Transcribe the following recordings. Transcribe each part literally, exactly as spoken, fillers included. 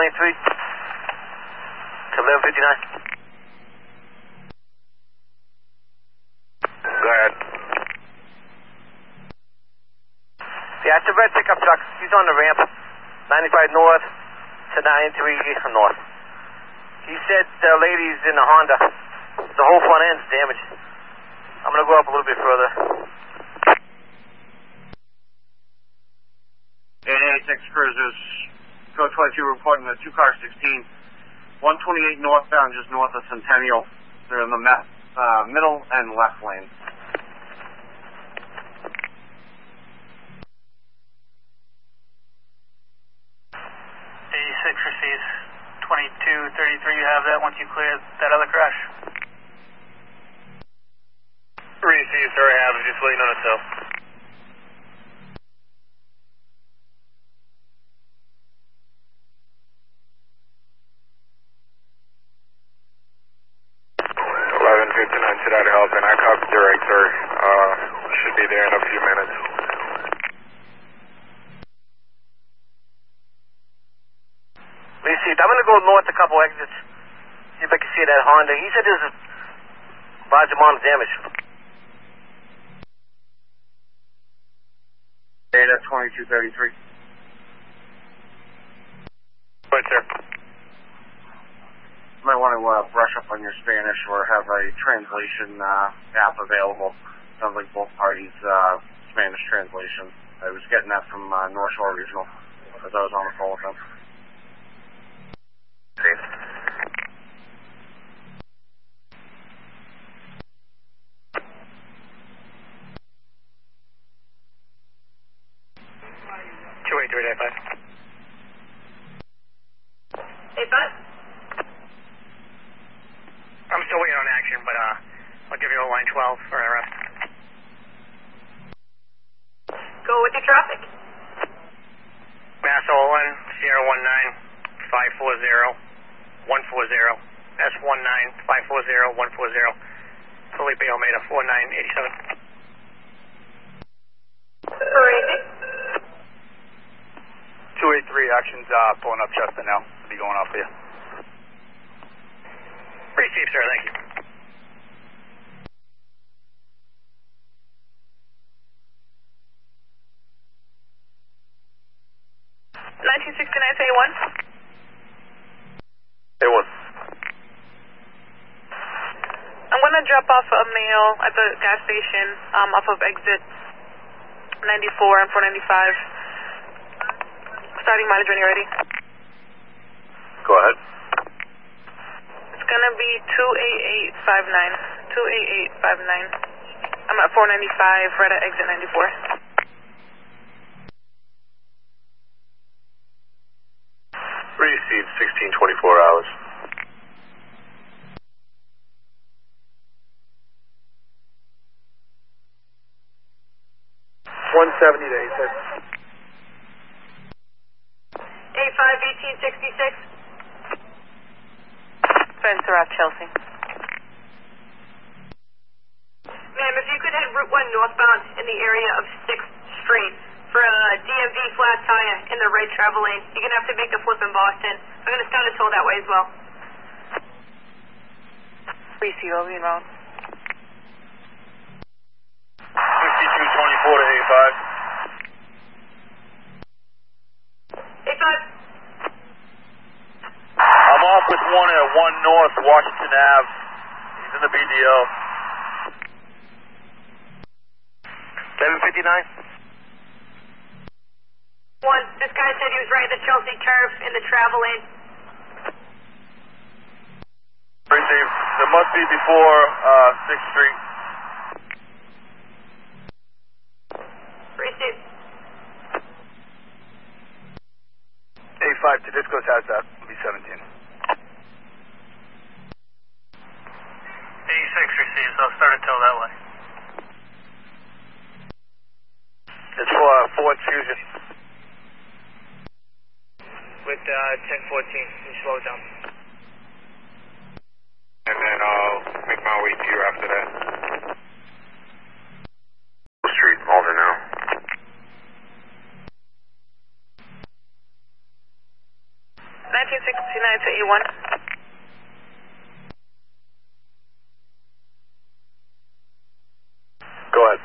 twenty-three to eleven fifty-nine. Go ahead. Yeah, it's a red pickup truck. He's on the ramp, ninety-five north to ninety-three north. He said the lady's in the Honda. The whole front end's damaged. I'm going to go up a little bit further. eight eighty-six cruisers, code twenty-two reporting the two car sixteen, one twenty-eight northbound just north of Centennial. They're in the me- uh, middle and left lane. eighty-six receives twenty-two thirty-three. You have that once you clear that other crash. Receive, sir, I have it. Just waiting on a tow. eleven fifty-nine, should I help? And I copy direct, sir. Uh, should be there in a few minutes. Received. I'm going to go north a couple exits, see if I can see that Honda. He said there's a large amount of damage. Data twenty-two thirty-three. Right, sir. You might want to uh, brush up on your Spanish or have a translation uh, app available. Sounds like both parties uh, Spanish translation. I was getting that from uh, North Shore Regional as I was on the phone with them. two eight three, eight five. eight five? I'm still waiting on action, but uh, I'll give you a line twelve for arrest. Go with your traffic. Mass Olin, Sierra one nine five four zero one four zero. S one nine five four zero one four zero. Felipe Almeida four nine eight seven. Crazy. two eight three, action's uh, pulling up Chester now. I'll be going off for you. Receive, sir, thank you. nineteen sixty-nine, say one. Hey, one. I'm going to drop off a mail at the gas station um, off of exit ninety-four and four ninety-five. Starting mileage when you're ready. Go ahead. It's going to be two eight eight five nine. two eight eight five nine. I'm at four ninety-five, right at exit ninety-four. Received sixteen twenty-four hours. one seventy to eight six. eight five eighteen sixty-six. Spencer off Chelsea. Ma'am, if you could head Route one northbound in the area of sixth Street for a D M V flat tire in the right travel lane. You're going to have to make the flip in Boston. I'm going to start a toll that way as well. Receive, I'll be involved. sixty-two twenty-four to eight five. eight five. I'm off with one at one North Washington Ave. He's in the B D O. eleven fifty-nine. One, this guy said he was right at the Chelsea turf in the travel lane. Receive. It must be before uh, sixth Street. Receive. eight five to Disco's has that. Will be seventeen. eighty-six receives. I'll start a tow that way. It's for uh, Ford Fusion. With uh, ten fourteen, you slow down. And then I'll make my way to you after that. Street, over now. nineteen thirteen sixty-nine to A one. Go ahead.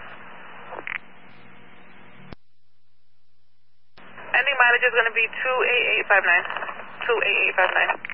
Ending mileage is going to be two eight eight five nine. two eight eight five nine.